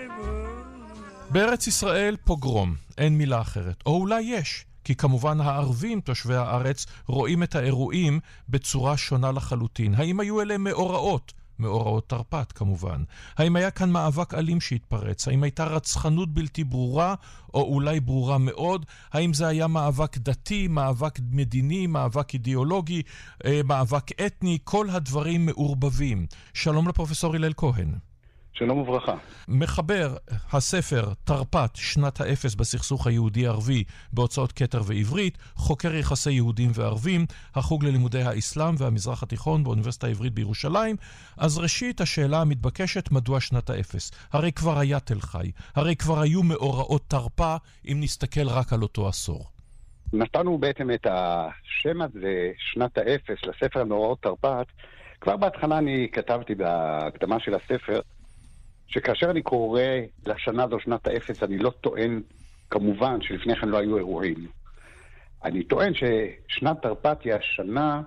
בארץ ישראל פוגרום, אין מילה אחרת. או אולי יש, כי כמובן הערבים, תושבי הארץ, רואים את האירועים בצורה שונה לחלוטין. האם היו אלה מאורעות? מאורעות תרפ"ט כמובן. האם היה כאן מאבק אלים שהתפרץ? האם הייתה רצחנות בלתי ברורה, או אולי ברורה מאוד? האם זה היה מאבק דתי, מאבק מדיני, מאבק אידיאולוגי, מאבק אתני? כל הדברים מעורבבים. שלום לפרופסור הלל כהן. שלום וברכה. מחבר הספר תרפ"ט שנת האפס בסכסוך היהודי-ערבי בהוצאות כתר ועברית, חוקר יחסי יהודים וערבים, החוג ללימודי האסלאם והמזרח התיכון באוניברסיטה העברית בירושלים. אז ראשית השאלה המתבקשת, מדוע שנת האפס? הרי כבר היה תל חי, הרי כבר היו מאורעות תרפ"א אם נסתכל רק על אותו עשור. נתנו בעצם את השם הזה, שנת האפס, לספר מאורעות תרפ"ט. כבר בהתחלה אני כתבתי בהקדמה של הספר, שכאשר אני קורא לשנה הזו שנת האפס, אני לא טוען, כמובן, שלפני כן לא היו אירועים. אני טוען ששנת תרפ"ט היא השנה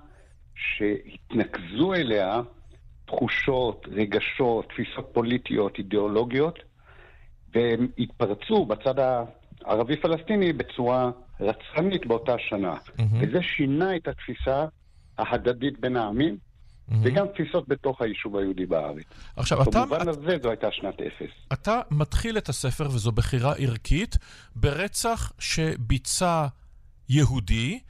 שהתנקזו אליה תחושות, רגשות, תפיסות פוליטיות, אידיאולוגיות, והם התפרצו בצד הערבי-פלסטיני בצורה רצחנית באותה שנה. וזה שינה את התפיסה ההדדית בין העמים, וגם תפיסות בתוך היישוב היהודי בארץ. עכשיו, במובן הזה זו הייתה שנת אפס. אתה מתחיל את הספר, וזו בחירה ערכית, ברצח שביצע יהודי.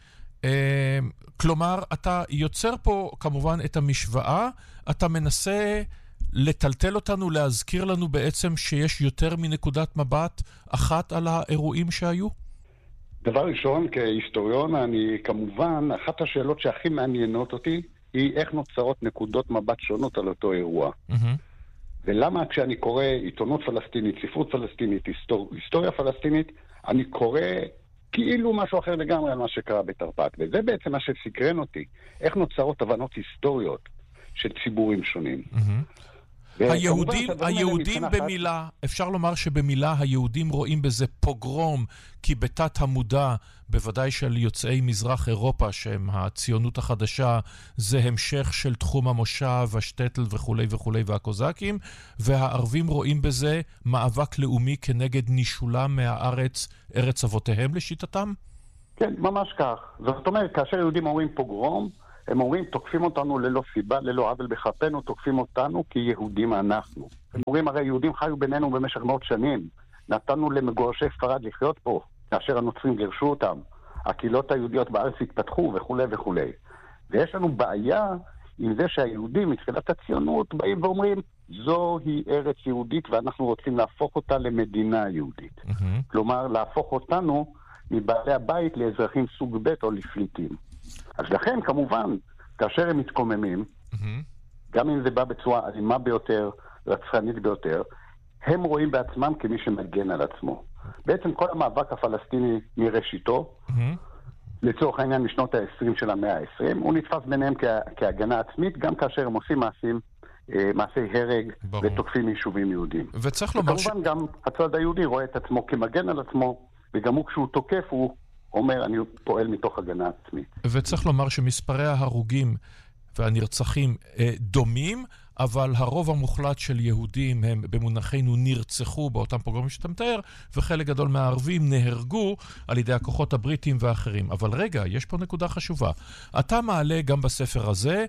כלומר, אתה יוצר פה כמובן את המשוואה, אתה מנסה לטלטל אותנו, להזכיר לנו בעצם שיש יותר מנקודת מבט אחת על האירועים שהיו? דבר ראשון, כהיסטוריון, אני כמובן, אחת השאלות שהכי מעניינות אותי, היא איך נוצרות נקודות מבט שונות על אותו אירוע. ולמה כשאני קורא עיתונות פלסטינית, ספרות פלסטינית, היסטוריה פלסטינית, אני קורא כאילו משהו אחר לגמרי על מה שקרה בתרפ"ט. וזה בעצם מה שסקרן אותי. איך נוצרות הבנות היסטוריות של ציבורים שונים. היהודים במילה, אפשר לומר שבמילה היהודים רואים בזה פוגרום, כי בתת המודע, בוודאי של יוצאי מזרח אירופה, שהם הציונות החדשה, זה המשך של תחום המושב, השטטל וכו' וכו' והקוזקים, והערבים רואים בזה מאבק לאומי כנגד נישולם מהארץ, ארץ אבותיהם לשיטתם? כן, ממש כך. זאת אומרת, כאשר יהודים אומרים פוגרום, הם אומרים, תוקפים אותנו ללא סיבה, ללא עוול בכפנו, תוקפים אותנו כי יהודים אנחנו. הם אומרים, הרי יהודים חיו בינינו במשך מאות שנים. נתנו למגורשי ספרד לחיות פה, כאשר הנוצרים גירשו אותם. הקהילות היהודיות בארץ התפתחו וכו' וכו'. ויש לנו בעיה עם זה שהיהודים מתחילת הציונות באים ואומרים, זוהי ארץ יהודית ואנחנו רוצים להפוך אותה למדינה יהודית. כלומר, להפוך אותנו מבעלי הבית לאזרחים סוג ב' או לפליטים. אז לכן, כמובן, כאשר הם מתקוממים, גם אם זה בא בצורה אלימה ביותר, רצחנית ביותר, הם רואים בעצמם כמי שמגן על עצמו. בעצם כל המאבק הפלסטיני מראשיתו, לצורך העניין משנות ה-20 של המאה ה-20, הוא נתפס ביניהם כהגנה עצמית, גם כאשר הם עושים מעשי הרג ותוקפים יישובים יהודים. וצריך לומר וכמובן גם הצד היהודי רואה את עצמו כמגן על עצמו, וגם הוא כשהוא תוקף הוא אומר, אני פועל מתוך הגנה עצמית. וצריך לומר שמספרי ההרוגים והנרצחים דומים, אבל הרוב המוחלט של יהודים הם במונחנו נרצחו באותם פוגרומים שאתה מתאר, וחלק גדול מהערבים נהרגו על ידי הכוחות הבריטים ואחרים. אבל רגע, יש פה נקודה חשובה. אתה מעלה גם בספר הזה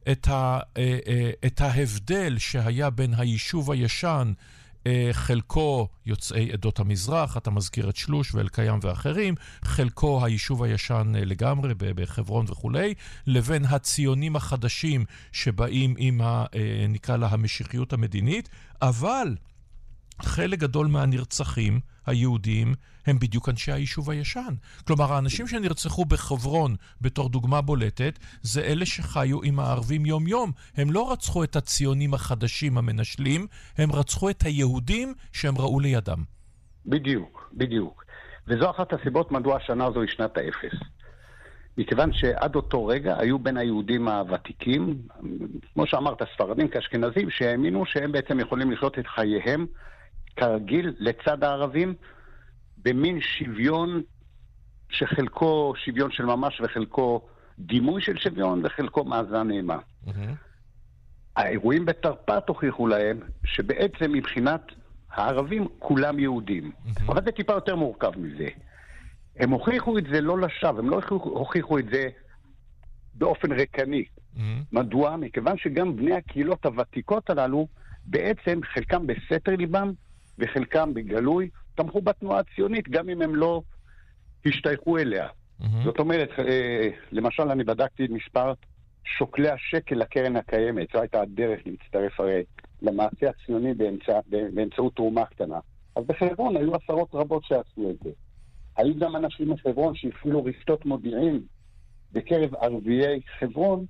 את ההבדל שהיה בין היישוב הישן, חלקו יוצאי עדות המזרח, אתה מזכיר את שלוש ואל-קיים ואחרים, חלקו היישוב הישן לגמרי בחברון וכו', לבין הציונים החדשים שבאים עם נקרא לה המשיחיות המדינית, אבל חלק גדול מהנרצחים היהודים הם בדיוק אנשי היישוב הישן. כלומר, האנשים שנרצחו בחברון בתור דוגמה בולטת, זה אלה שחיו עם הערבים יום יום. הם לא רצחו את הציונים החדשים המנשלים, הם רצחו את היהודים שהם ראו לידם. בדיוק, בדיוק. וזו אחת הסיבות מדוע השנה הזו היא שנת האפס. מכיוון שעד אותו רגע היו בין היהודים הוותיקים, כמו שאמרת, ספרדים כאשכנזים, שהאמינו שהם בעצם יכולים לחיות את חייהם כרגיל לצד הערבים, במין שוויון שחלקו שוויון של ממש וחלקו דימוי של שוויון וחלקו מאזן אימה. האירועים בתרפ"ט הוכיחו להם שבעצם מבחינת הערבים כולם יהודים. אבל זה טיפה יותר מורכב מזה. הם הוכיחו את זה לא לשווא, הם לא הוכיחו את זה באופן רקני. מדוע? מכיוון שגם בני הקהילות הוותיקות הללו, בעצם חלקם בסתר ליבם וחלקם בגלוי, תמכו בתנועה הציונית, גם אם הם לא השתייכו אליה. זאת אומרת, למשל אני בדקתי את מספר שוקלי השקל לקרן הקיימת, זו הייתה הדרך להצטרף הרי למעשה הציוני באמצעות תרומה קטנה. אז בחברון היו עשרות רבות שעשו את זה. היו גם אנשים בחברון שהפעילו רשתות מודיעין בקרב ערביי חברון,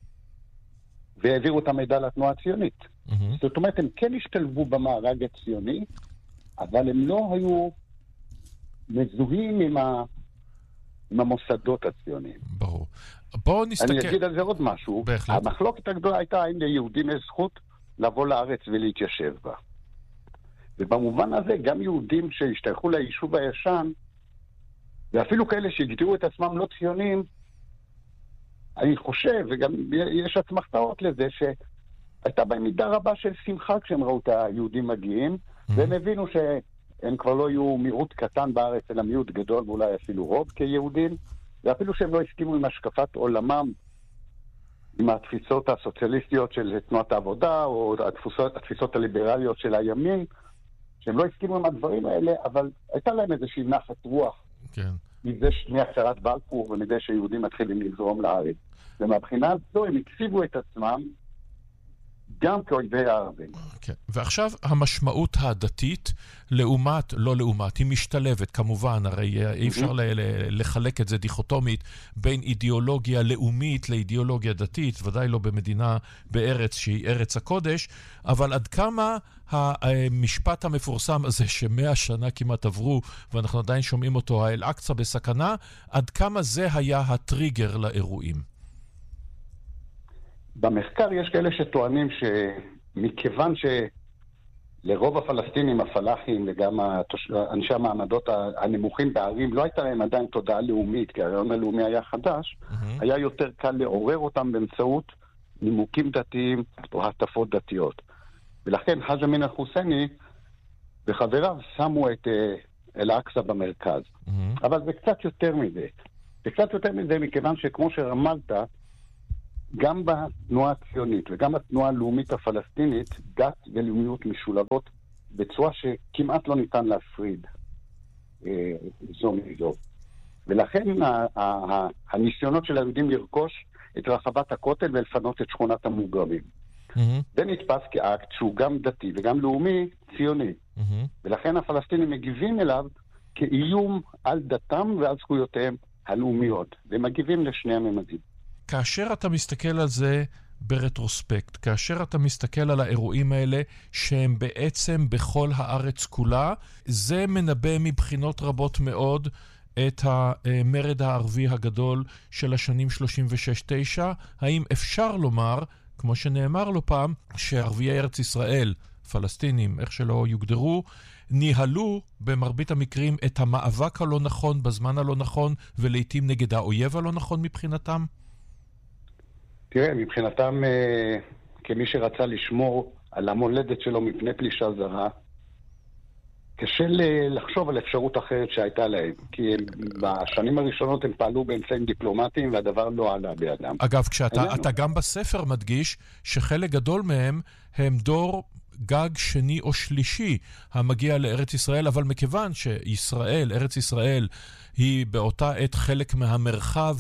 והעבירו את המידע לתנועה הציונית. זאת אומרת, הם כן השתלבו במארג הציוני, אבל הם לא היו מזוהים עם המוסדות הציוניים. ברור. בואו נסתכל... אני אגיד על זה עוד משהו. בהחלט. המחלוקת הגדולה הייתה האם ליהודים יש זכות לבוא לארץ ולהתיישב בה. ובמובן הזה, גם יהודים שהשתייכו ליישוב הישן, ואפילו כאלה שהגדירו את עצמם לא ציונים, אני חושב, וגם יש אסמכתאות לזה, שהייתה בהם מידה רבה של שמחה כשהם ראו את היהודים מגיעים, והם הבינו שהם כבר לא יהיו מיעוט קטן בארץ, אלא מיעוט גדול ואולי אפילו רוב כיהודים, ואפילו שהם לא הסכימו עם השקפת עולמם, עם התפיסות הסוציאליסטיות של תנועת העבודה, או התפיסות הליברליות של הימין, שהם לא הסכימו עם הדברים האלה, אבל הייתה להם איזושהי נחת רוח. כן. מזה מהצהרת בלפור ומזה שיהודים מתחילים לזרום לארץ. ומהבחינה הזו הם הציבו את עצמם גם כאויבי הערבים. כן. ועכשיו המשמעות הדתית, לא לעומת, היא משתלבת כמובן, הרי אי אפשר לחלק את זה דיכוטומית בין אידיאולוגיה לאומית לאידיאולוגיה דתית, ודאי לא במדינה בארץ שהיא ארץ הקודש, אבל עד כמה המשפט המפורסם הזה ש100 שנה כמעט עברו, ואנחנו עדיין שומעים אותו, האל-אקצא בסכנה, עד כמה זה היה הטריגר לאירועים? במחקר יש כאלה שטוענים שמכיוון שלרוב הפלסטינים, הפלאחים וגם אנשי המעמדות הנמוכים בערים, לא הייתה להם עדיין תודעה לאומית, כי הרעיון הלאומי היה חדש, היה יותר קל לעורר אותם באמצעות נימוקים דתיים או הטפות דתיות. ולכן חאג' אמין אל-חוסייני וחבריו שמו את אל-אקצא במרכז. אבל זה קצת יותר מזה. זה קצת יותר מזה מכיוון שכמו שרמזת, גם בתנועה הציונית וגם בתנועה הלאומית הפלסטינית, דת ולאומיות משולבות בצורה שכמעט לא ניתן להפריד זו מזו. ולכן הניסיונות של היהודים לרכוש את רחבת הכותל ולפנות את שכונת המוגרבים. זה נתפס כאקט שהוא גם דתי וגם לאומי ציוני. ולכן הפלסטינים מגיבים אליו כאיום על דתם ועל זכויותיהם הלאומיות. והם מגיבים לשני הממדים. כאשר אתה מסתכל על זה ברטרוספקט, כאשר אתה מסתכל על האירועים האלה שהם בעצם בכל הארץ כולה, זה מנבא מבחינות רבות מאוד את המרד הערבי הגדול של השנים 36-9. האם אפשר לומר, כמו שנאמר לו פעם, שערביי ארץ ישראל, פלסטינים, איך שלא יוגדרו, ניהלו במרבית המקרים את המאבק הלא נכון בזמן הלא נכון, ולעיתים נגד האויב הלא נכון מבחינתם? תראה, מבחינתם, כמי שרצה לשמור על המולדת שלו מפני פלישה זרה, קשה לחשוב על אפשרות אחרת שהייתה להם. כי בשנים הראשונות הם פעלו באמצעים דיפלומטיים, והדבר לא עלה בידם. אגב, אתה גם בספר מדגיש שחלק גדול מהם הם דור גג שני או שלישי המגיע לארץ ישראל, אבל מכיוון שישראל, ארץ ישראל, היא באותה עת חלק מהמרחב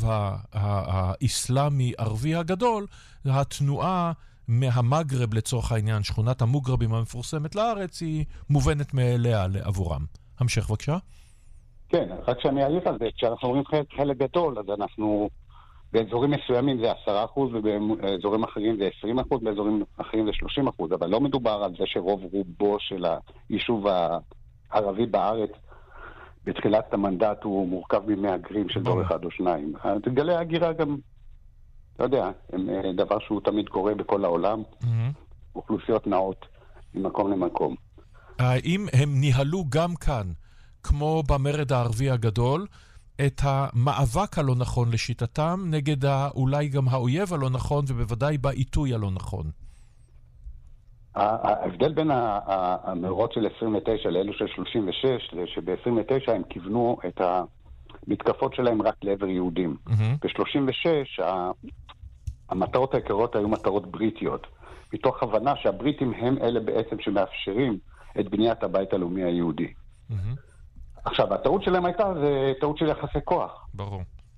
האסלאמי-ערבי הגדול, התנועה מהמגרב לצורך העניין, שכונת המוגרבים המפורסמת לארץ, היא מובנת מאליה לעבורם. המשך בבקשה. כן, רק שאני אעיר על זה, כשאנחנו אומרים חלק גדול, אז אנחנו באזורים מסוימים זה 10%, ובאזורים אחרים זה 20%, באזורים אחרים זה 30%, אבל לא מדובר על זה שרוב רובו של היישוב הערבי בארץ בתחילת המנדט הוא מורכב ממהגרים של דור אחד או שניים. גלי ההגירה גם, לא יודע, הם דבר שהוא תמיד קורה בכל העולם, אוכלוסיות נעות ממקום למקום. האם הם ניהלו גם כאן, כמו במרד הערבי הגדול, את המאבק הלא נכון לשיטתם, נגד אולי גם האויב הלא נכון, ובוודאי בעיתוי הלא נכון? ההבדל בין המאורות של 29 לאלו של 36, זה שב-29 הם כיוונו את המתקפות שלהם רק לעבר יהודים. ב-36 המטרות העיקריות היו מטרות בריטיות, מתוך הבנה שהבריטים הם אלה בעצם שמאפשרים את בניית הבית הלאומי היהודי. עכשיו, הטעות שלהם הייתה, זה טעות של יחסי כוח. ברור.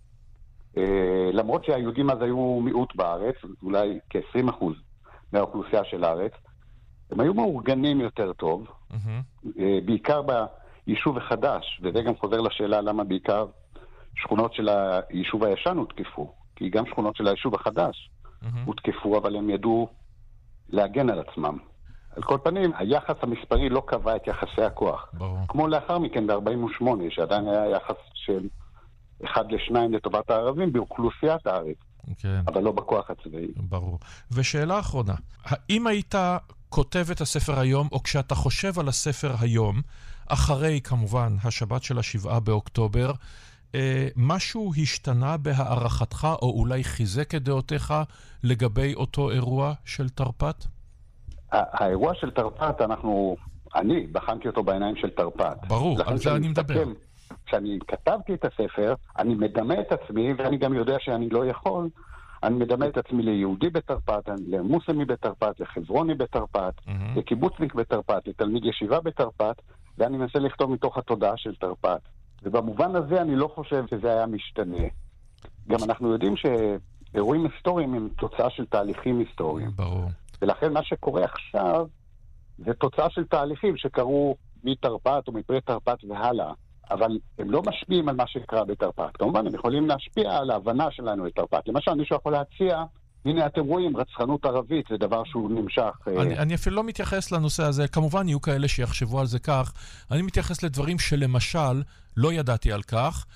למרות שהיהודים אז היו מיעוט בארץ, אולי כ-20% מהאוכלוסייה של הארץ, הם היו מאורגנים יותר טוב, בעיקר ביישוב החדש, וזה גם חוזר לשאלה למה בעיקר שכונות של היישוב הישן הותקפו, כי גם שכונות של היישוב החדש הותקפו, אבל הם ידעו להגן על עצמם. על כל פנים, היחס המספרי לא קבע את יחסי הכוח. ברור. כמו לאחר מכן ב-48, שעדיין היה יחס של 1-2 לטובת הערבים באוכלוסיית הארץ, כן. אבל לא בכוח הצבאי. ברור. ושאלה אחרונה, האם היית כותב את הספר היום, או כשאתה חושב על הספר היום, אחרי כמובן השבת של 7 באוקטובר, משהו השתנה בהערכתך, או אולי חיזק את דעותיך לגבי אותו אירוע של תרפ"ט? האירוע של תרפ"ט, אני בחנתי אותו בעיניים של תרפ"ט. ברור, על זה אני מדבר. כשאני כתבתי את הספר, אני מדמה את עצמי, ואני גם יודע שאני לא יכול, אני מדמה את עצמי ליהודי בתרפ"ט, למוסלמי בתרפ"ט, לחברוני בתרפ"ט, לקיבוצניק בתרפ"ט, לתלמיד ישיבה בתרפ"ט, ואני מנסה לכתוב מתוך התודעה של תרפ"ט. ובמובן הזה אני לא חושב שזה היה משתנה. גם אנחנו יודעים שאירועים היסטוריים הם תוצאה של תהליכים היסטוריים. ברור. ולכן מה שקורה עכשיו זה תוצאה של תהליכים שקרו מתרפ"ט או מפרי תרפ"ט והלאה. אבל הם לא משפיעים על מה שקרה בתרפ"ט. כמובן, הם יכולים להשפיע על ההבנה שלנו את תרפ"ט. למשל, מישהו יכול להציע, הנה אתם רואים, רצחנות ערבית, זה דבר שהוא נמשך. אני אפילו לא מתייחס לנושא הזה. כמובן, יהיו כאלה שיחשבו על זה כך. אני מתייחס לדברים שלמשל, לא ידעתי על כך,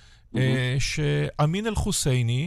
שאמין אל-חוסייני,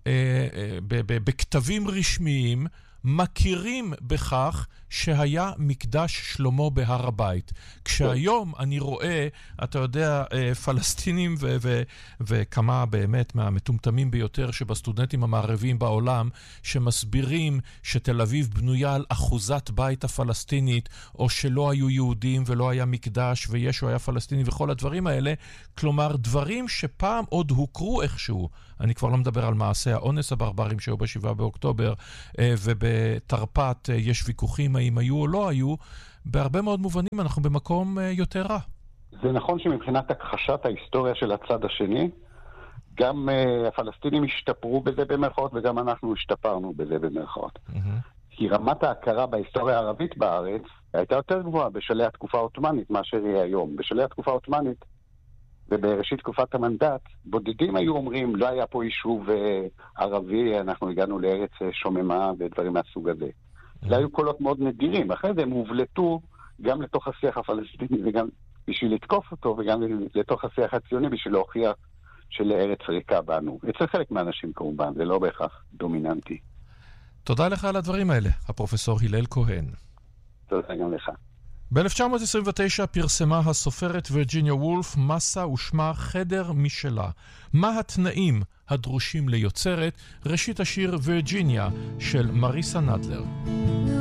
בכתבים רשמיים, מכירים בכך שהיה מקדש שלמה בהר הבית. כשהיום אני רואה, אתה יודע, פלסטינים וכמה באמת מהמטומטמים ביותר שבסטודנטים המערביים בעולם, שמסבירים שתל אביב בנויה על אחוזת בית הפלסטינית, או שלא היו יהודים ולא היה מקדש וישו היה פלסטיני וכל הדברים האלה, כלומר דברים שפעם עוד הוכרו איכשהו. אני כבר לא מדבר על מעשי האונס הברברים שהיו ב7 באוקטובר, ובתרפ"ט יש ויכוחים האם היו או לא היו. בהרבה מאוד מובנים אנחנו במקום יותר רע. זה נכון שמבחינת הכחשת ההיסטוריה של הצד השני, גם הפלסטינים השתפרו בזה במרכאות, וגם אנחנו השתפרנו בזה במרכאות. כי רמת ההכרה בהיסטוריה הערבית בארץ הייתה יותר גבוהה בשלהי התקופה העות'מאנית מאשר היא היום. בשלהי התקופה העות'מאנית ובראשית תקופת המנדט, בודדים היו אומרים, לא היה פה יישוב ערבי, אנחנו הגענו לארץ שוממה ודברים מהסוג הזה. זה היו קולות מאוד נדירים. אחרי זה הם הובלטו גם לתוך השיח הפלסטיני, וגם בשביל לתקוף אותו, וגם לתוך השיח הציוני, בשביל להוכיח שלארץ ריקה בנו. אצל חלק מהאנשים כמובן, זה לא בהכרח דומיננטי. תודה לך על הדברים האלה, הפרופסור הלל כהן. תודה גם לך. ב-1929 פרסמה הסופרת וירג'יניה וולף מסה ושמה חדר משלה. מה התנאים הדרושים ליוצרת? ראשית השיר וירג'יניה של מריסה נדלר.